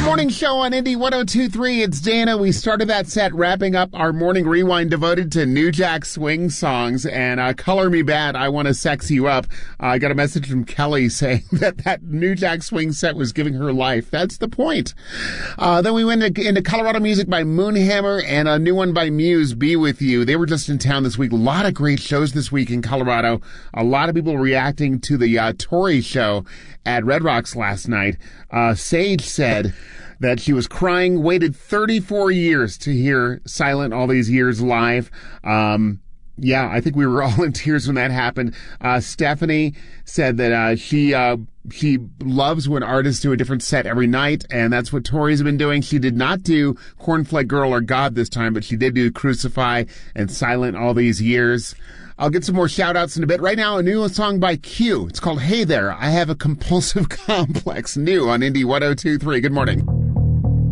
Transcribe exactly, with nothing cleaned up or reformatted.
Morning show on Indy one oh two point three. It's Dana. We started that set wrapping up our morning rewind devoted to New Jack Swing songs and uh, Color Me Bad, I Want to Sex You Up. Uh, I got a message from Kelly saying that that New Jack Swing set was giving her life. That's the point. Uh, then we went into, into Colorado music by Moonhammer and a new one by Muse, Be With You. They were just in town this week. A lot of great shows this week in Colorado. A lot of people reacting to the uh, Tory show at Red Rocks last night. Uh, Sage said that she was crying, waited thirty-four years to hear Silent All These Years live. Um, yeah, I think we were all in tears when that happened. Uh, Stephanie said that uh, she uh, she loves when artists do a different set every night, and that's what Tori's been doing. She did not do Cornflake Girl or God this time, but she did do Crucify and Silent All These Years. I'll get some more shout-outs in a bit. Right now, a new song by Q. It's called Hey There, I Have a Compulsive Complex. New on Indy one oh two point three. Good morning.